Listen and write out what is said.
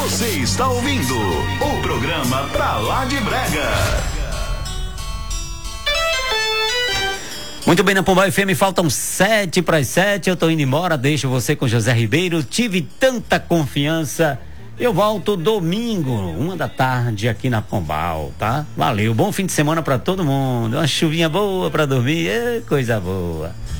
Você está ouvindo o programa Pra Lá de Brega. Muito bem, na Pombal FM faltam 7:07, eu tô indo embora, deixo você com José Ribeiro, tive tanta confiança, eu volto domingo, 13h, aqui na Pombal, tá? Valeu, bom fim de semana pra todo mundo, uma chuvinha boa pra dormir, coisa boa.